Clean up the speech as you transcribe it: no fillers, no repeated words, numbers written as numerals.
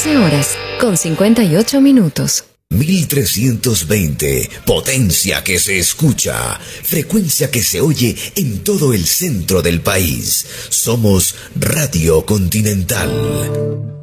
12 horas con 58 minutos. 1320, potencia que se escucha, frecuencia que se oye en todo el centro del país. Somos Radio Continental.